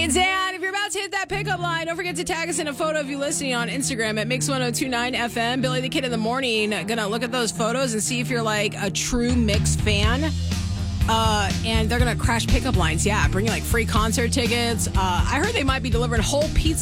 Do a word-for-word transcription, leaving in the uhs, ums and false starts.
Hey, it's Ann. If you're about to hit that pickup line, don't forget to tag us in a photo of you listening on Instagram at Mix ten twenty-nine F M. Billy the Kid in the Morning gonna look at those photos and see if you're like a true Mix fan. Uh, and they're gonna crash pickup lines. Yeah, bring you like free concert tickets. Uh, I heard they might be delivering whole pizza